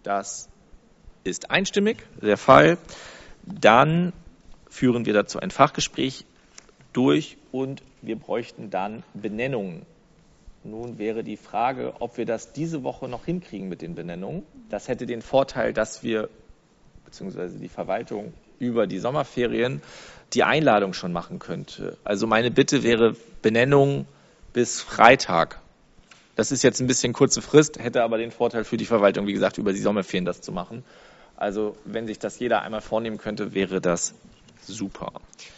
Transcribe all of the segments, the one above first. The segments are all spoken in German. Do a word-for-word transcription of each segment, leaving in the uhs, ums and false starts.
Das ist einstimmig der Fall. Dann führen wir dazu ein Fachgespräch durch und wir bräuchten dann Benennungen. Nun wäre die Frage, ob wir das diese Woche noch hinkriegen mit den Benennungen. Das hätte den Vorteil, dass wir, beziehungsweise die Verwaltung über die Sommerferien, die Einladung schon machen könnte. Also meine Bitte wäre Benennung bis Freitag. Das ist jetzt ein bisschen kurze Frist, hätte aber den Vorteil für die Verwaltung, wie gesagt, über die Sommerferien das zu machen. Also wenn sich das jeder einmal vornehmen könnte, wäre das super.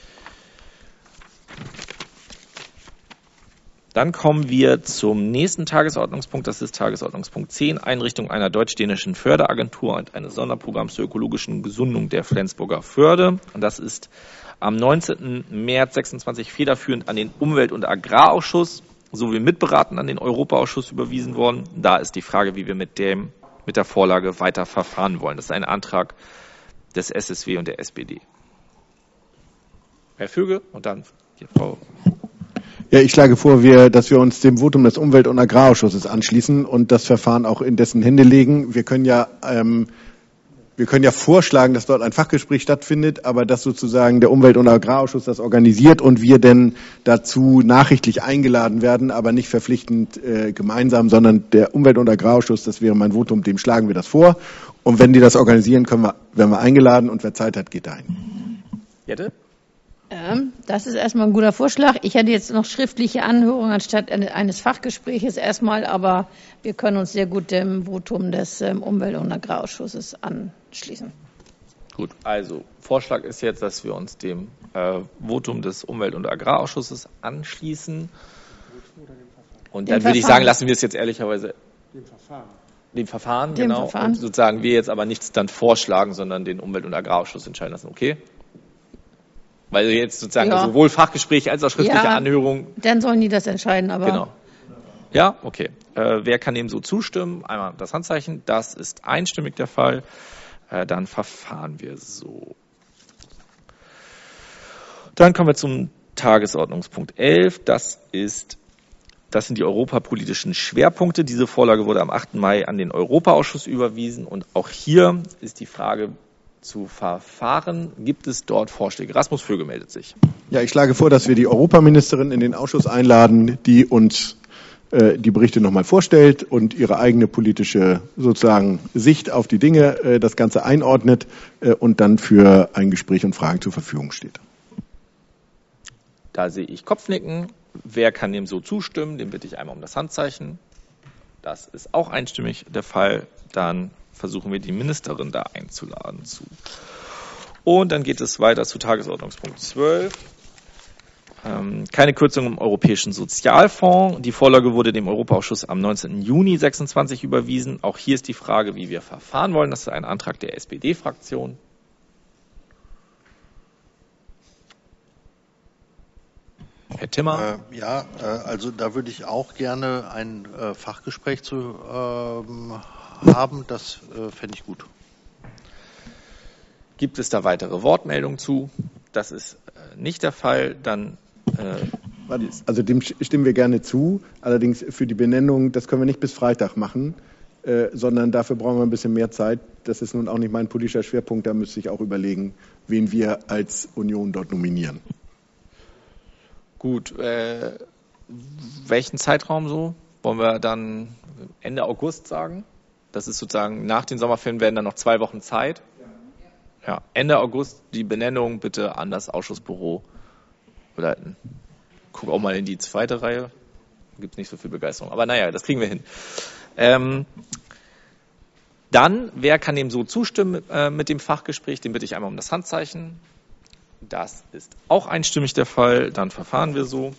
Dann kommen wir zum nächsten Tagesordnungspunkt. Das ist Tagesordnungspunkt zehn, Einrichtung einer deutsch-dänischen Förderagentur und eines Sonderprogramms zur ökologischen Gesundung der Flensburger Förde. Und das ist am neunzehnten März sechsundzwanzig federführend an den Umwelt- und Agrarausschuss sowie mitberatend an den Europaausschuss überwiesen worden. Da ist die Frage, wie wir mit dem, mit der Vorlage weiter verfahren wollen. Das ist ein Antrag des S S W und der S P D. Herr Vögel und dann die Frau. Ja, ich schlage vor, wir, dass wir uns dem Votum des Umwelt- und Agrarausschusses anschließen und das Verfahren auch in dessen Hände legen. Wir können ja, ähm, wir können ja vorschlagen, dass dort ein Fachgespräch stattfindet, aber dass sozusagen der Umwelt- und Agrarausschuss das organisiert und wir denn dazu nachrichtlich eingeladen werden, aber nicht verpflichtend äh, gemeinsam, sondern der Umwelt- und Agrarausschuss, das wäre mein Votum, dem schlagen wir das vor. Und wenn die das organisieren, können wir, werden wir eingeladen und wer Zeit hat, geht dahin. Jette? Das ist erstmal ein guter Vorschlag. Ich hätte jetzt noch schriftliche Anhörungen anstatt eines Fachgespräches erstmal, aber wir können uns sehr gut dem Votum des Umwelt- und Agrarausschusses anschließen. Gut, also Vorschlag ist jetzt, dass wir uns dem äh, Votum des Umwelt- und Agrarausschusses anschließen. Und dann würde ich sagen, lassen wir es jetzt ehrlicherweise dem Verfahren. Dem Verfahren, dem genau. Verfahren. Und sozusagen wir jetzt aber nichts dann vorschlagen, sondern den Umwelt- und Agrarausschuss entscheiden lassen. Okay? Weil jetzt sozusagen ja. sowohl Fachgespräche als auch schriftliche ja, Anhörungen. Dann sollen die das entscheiden, aber. Genau. Ja, okay. Äh, wer kann dem so zustimmen? Einmal das Handzeichen. Das ist einstimmig der Fall. Äh, dann verfahren wir so. Dann kommen wir zum Tagesordnungspunkt elf. Das ist, das sind die europapolitischen Schwerpunkte. Diese Vorlage wurde am achten Mai an den Europaausschuss überwiesen. Und auch hier ist die Frage, zu verfahren. Gibt es dort Vorschläge? Rasmus Vögel meldet sich. Ja, ich schlage vor, dass wir die Europaministerin in den Ausschuss einladen, die uns äh, die Berichte nochmal vorstellt und ihre eigene politische sozusagen Sicht auf die Dinge äh, das Ganze einordnet äh, und dann für ein Gespräch und Fragen zur Verfügung steht. Da sehe ich Kopfnicken. Wer kann dem so zustimmen? Dem bitte ich einmal um das Handzeichen. Das ist auch einstimmig der Fall. Dann versuchen wir die Ministerin da einzuladen zu. Und dann geht es weiter zu Tagesordnungspunkt zwölf. Ähm, keine Kürzung im Europäischen Sozialfonds. Die Vorlage wurde dem Europaausschuss am neunzehnten Juni sechsundzwanzig überwiesen. Auch hier ist die Frage, wie wir verfahren wollen. Das ist ein Antrag der S P D-Fraktion. Herr Timmer? Äh, ja, äh, also da würde ich auch gerne ein äh, Fachgespräch zu ähm, haben. Das äh, fände ich gut. Gibt es da weitere Wortmeldungen zu? Das ist äh, nicht der Fall. Dann äh, also dem stimmen wir gerne zu. Allerdings für die Benennung, das können wir nicht bis Freitag machen, äh, sondern dafür brauchen wir ein bisschen mehr Zeit. Das ist nun auch nicht mein politischer Schwerpunkt. Da müsste ich auch überlegen, wen wir als Union dort nominieren. Gut, äh, welchen Zeitraum so? Wollen wir dann Ende August sagen? Das ist sozusagen, nach den Sommerferien werden dann noch zwei Wochen Zeit. Ja, Ende August die Benennung bitte an das Ausschussbüro. Oder guck auch mal in die zweite Reihe. Da gibt es nicht so viel Begeisterung. Aber naja, das kriegen wir hin. Ähm, dann, wer kann dem so zustimmen äh, mit dem Fachgespräch? Den bitte ich einmal um das Handzeichen. Das ist auch einstimmig der Fall. Dann verfahren wir so.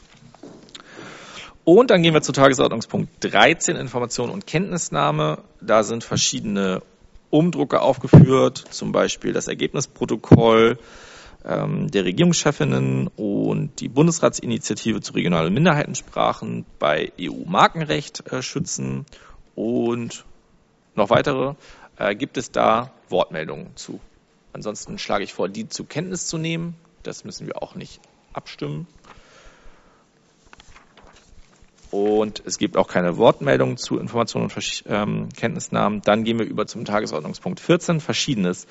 Und dann gehen wir zu Tagesordnungspunkt dreizehn, Information und Kenntnisnahme. Da sind verschiedene Umdrucke aufgeführt, zum Beispiel das Ergebnisprotokoll ähm, der Regierungschefinnen und die Bundesratsinitiative zu regionalen Minderheitensprachen bei E U-Markenrecht äh, schützen und noch weitere. Äh, gibt es da Wortmeldungen zu? Ansonsten schlage ich vor, die zur Kenntnis zu nehmen. Das müssen wir auch nicht abstimmen. Und es gibt auch keine Wortmeldungen zu Informationen und Versch- ähm, Kenntnisnahmen. Dann gehen wir über zum Tagesordnungspunkt vierzehn, Verschiedenes.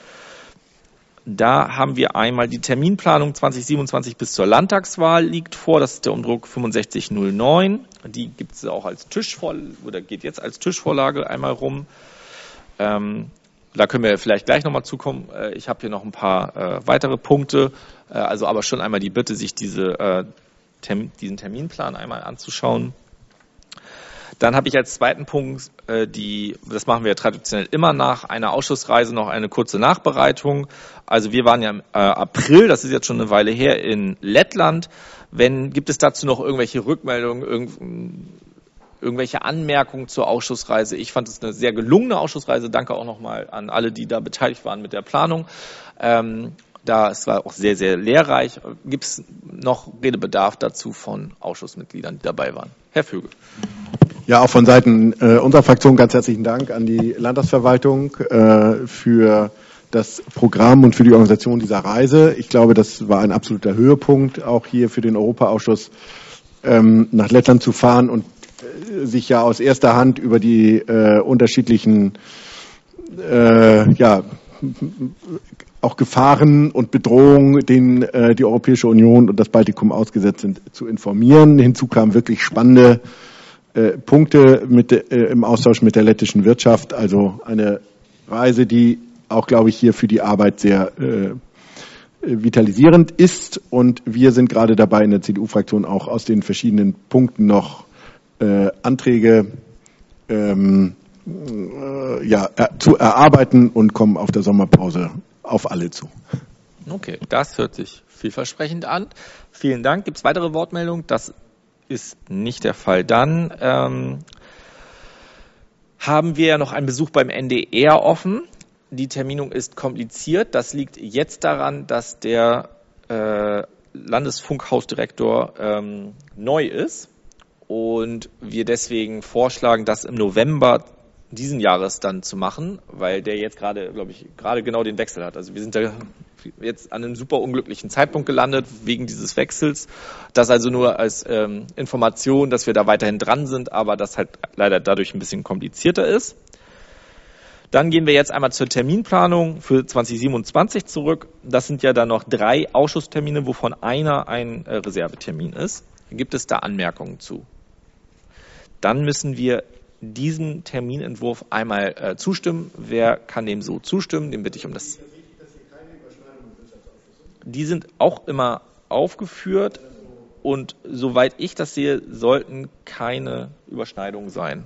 Da haben wir einmal die Terminplanung zwanzig siebenundzwanzig bis zur Landtagswahl liegt vor. Das ist der Umdruck fünfundsechzig null neun. Die gibt es auch als Tischvorlage oder geht jetzt als Tischvorlage einmal rum. Ähm, da können wir vielleicht gleich nochmal zukommen. Äh, ich habe hier noch ein paar äh, weitere Punkte. Äh, also aber schon einmal die Bitte, sich diese, äh, Termin, diesen Terminplan einmal anzuschauen. Dann habe ich als zweiten Punkt, äh, die, das machen wir traditionell immer nach einer Ausschussreise, noch eine kurze Nachbereitung. Also wir waren ja im äh, April, das ist jetzt schon eine Weile her, in Lettland. Wenn, gibt es dazu noch irgendwelche Rückmeldungen, irgend, irgendwelche Anmerkungen zur Ausschussreise? Ich fand es eine sehr gelungene Ausschussreise. Danke auch nochmal an alle, die da beteiligt waren mit der Planung. Ähm, da, es war auch sehr, sehr lehrreich. Gibt es noch Redebedarf dazu von Ausschussmitgliedern, die dabei waren? Herr Vögel. Ja, auch von Seiten äh, unserer Fraktion ganz herzlichen Dank an die Landtagsverwaltung äh, für das Programm und für die Organisation dieser Reise. Ich glaube, das war ein absoluter Höhepunkt, auch hier für den Europaausschuss ähm, nach Lettland zu fahren und äh, sich ja aus erster Hand über die äh, unterschiedlichen äh, ja, auch Gefahren und Bedrohungen, denen äh, die Europäische Union und das Baltikum ausgesetzt sind, zu informieren. Hinzu kamen wirklich spannende äh, Punkte mit, äh, im Austausch mit der lettischen Wirtschaft. Also eine Reise, die auch, glaube ich, hier für die Arbeit sehr äh, vitalisierend ist. Und wir sind gerade dabei, in der C D U-Fraktion auch aus den verschiedenen Punkten noch äh, Anträge ähm, äh, ja, er, zu erarbeiten und kommen auf der Sommerpause auf alle zu. Okay, das hört sich vielversprechend an. Vielen Dank. Gibt es weitere Wortmeldungen? Das ist nicht der Fall. Dann ähm, haben wir noch einen Besuch beim N D R offen. Die Terminung ist kompliziert. Das liegt jetzt daran, dass der äh, Landesfunkhausdirektor ähm, neu ist und wir deswegen vorschlagen, das im November diesen Jahres dann zu machen, weil der jetzt gerade, glaube ich, gerade genau den Wechsel hat. Also wir sind da jetzt an einem super unglücklichen Zeitpunkt gelandet wegen dieses Wechsels. Das also nur als ähm, Information, dass wir da weiterhin dran sind, aber das halt leider dadurch ein bisschen komplizierter ist. Dann gehen wir jetzt einmal zur Terminplanung für zwanzig siebenundzwanzig zurück. Das sind ja dann noch drei Ausschusstermine, wovon einer ein äh, Reservetermin ist. Gibt es da Anmerkungen zu? Dann müssen wir diesen Terminentwurf einmal äh, zustimmen. Wer kann dem so zustimmen? Den bitte ich um das. Die sind auch immer aufgeführt und soweit ich das sehe, sollten keine Überschneidungen sein.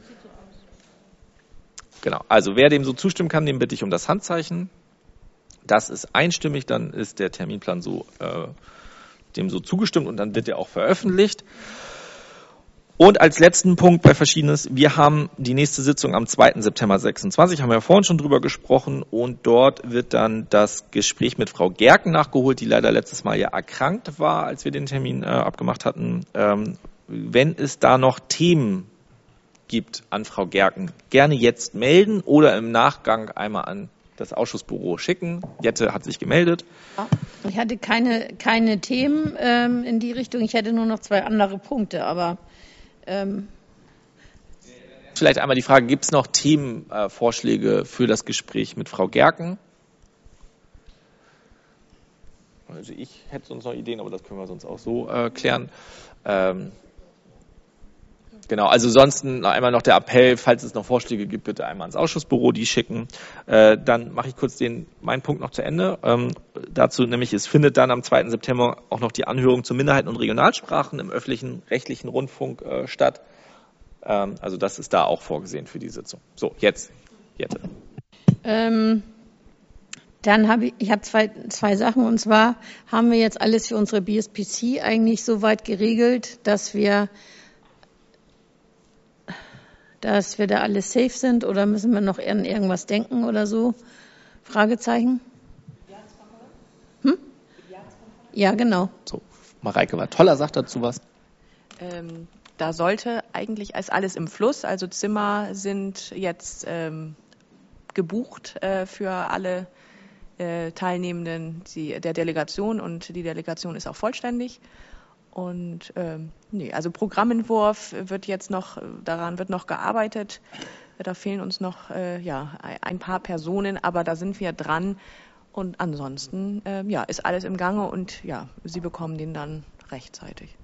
Genau, also wer dem so zustimmen kann, dem bitte ich um das Handzeichen. Das ist einstimmig, dann ist der Terminplan so äh, dem so zugestimmt und dann wird er auch veröffentlicht. Und als letzten Punkt bei Verschiedenes, wir haben die nächste Sitzung am zweiten September sechsundzwanzig, haben wir ja vorhin schon drüber gesprochen, und dort wird dann das Gespräch mit Frau Gerken nachgeholt, die leider letztes Mal ja erkrankt war, als wir den Termin äh, abgemacht hatten. Ähm, wenn es da noch Themen gibt an Frau Gerken, gerne jetzt melden oder im Nachgang einmal an das Ausschussbüro schicken. Jette hat sich gemeldet. Ich hatte keine, keine Themen ähm, in die Richtung, ich hätte nur noch zwei andere Punkte, aber ähm vielleicht einmal die Frage, gibt es noch Themenvorschläge äh, für das Gespräch mit Frau Gerken? Also ich hätte sonst noch Ideen, aber das können wir sonst auch so äh, klären. Ähm Genau, also sonst einmal noch der Appell, falls es noch Vorschläge gibt, bitte einmal ans Ausschussbüro die schicken. Äh, dann mache ich kurz den meinen Punkt noch zu Ende. Ähm, dazu nämlich, es findet dann am zweiten September auch noch die Anhörung zu Minderheiten und Regionalsprachen im öffentlichen rechtlichen Rundfunk äh, statt. Ähm, also das ist da auch vorgesehen für die Sitzung. So, jetzt, Jette. Ähm, dann habe ich, ich habe zwei, zwei Sachen, und zwar haben wir jetzt alles für unsere B S P C eigentlich so weit geregelt, dass wir dass wir da alle safe sind, oder müssen wir noch an irgendwas denken oder so? Fragezeichen? Hm? Ja, genau. So, Mareike war toller, sagt dazu was. Ähm, da sollte eigentlich als alles im Fluss, also Zimmer sind jetzt ähm, gebucht äh, für alle äh, Teilnehmenden die, der Delegation, und die Delegation ist auch vollständig. Und ähm, nee, also Programmentwurf wird jetzt noch, daran wird noch gearbeitet. Da fehlen uns noch äh, ja, ein paar Personen, aber da sind wir dran. Und ansonsten äh, ja, ist alles im Gange und ja, Sie bekommen den dann rechtzeitig.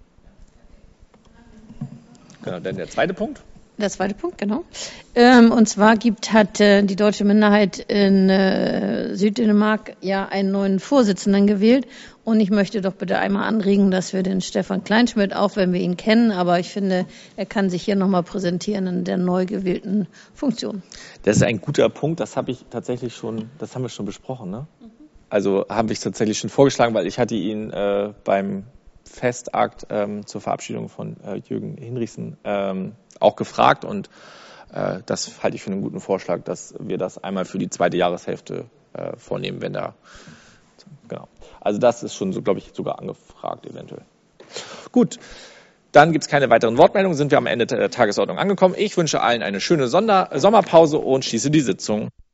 Genau, dann der zweite Punkt. Der zweite Punkt, genau. Ähm, und zwar gibt, hat äh, die deutsche Minderheit in äh, Süddänemark ja einen neuen Vorsitzenden gewählt. Und ich möchte doch bitte einmal anregen, dass wir den Stefan Kleinschmidt, auch wenn wir ihn kennen, aber ich finde, er kann sich hier nochmal präsentieren in der neu gewählten Funktion. Das ist ein guter Punkt, das habe ich tatsächlich schon, das haben wir schon besprochen, ne? Mhm. Also habe ich tatsächlich schon vorgeschlagen, weil ich hatte ihn äh, beim Festakt ähm, zur Verabschiedung von äh, Jürgen Hinrichsen ähm, auch gefragt und äh, das halte ich für einen guten Vorschlag, dass wir das einmal für die zweite Jahreshälfte äh, vornehmen, wenn da, genau. Also das ist schon, so glaube ich, sogar angefragt eventuell. Gut, dann gibt es keine weiteren Wortmeldungen, sind wir am Ende der Tagesordnung angekommen. Ich wünsche allen eine schöne Sonder- Sommerpause und schließe die Sitzung.